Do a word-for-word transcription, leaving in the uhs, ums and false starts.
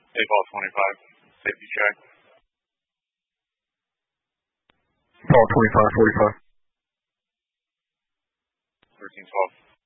Hey, ball twenty-five. Safety check. Ball twenty-five forty-five. thirteen twelve.